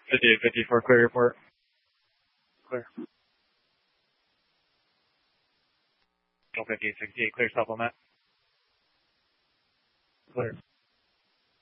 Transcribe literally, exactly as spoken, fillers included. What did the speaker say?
fifty-eight fifty for a clear report. Clear. fifty-eight sixty-eight, clear supplement.